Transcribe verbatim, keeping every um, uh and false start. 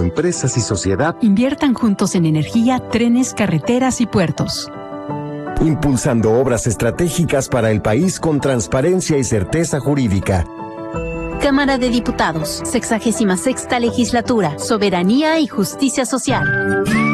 empresas y sociedad. Inviertan juntos en energía, trenes, carreteras y puertos. Impulsando obras estratégicas para el país con transparencia y certeza jurídica. Cámara de Diputados, sexagésima sexta legislatura, Soberanía y Justicia Social.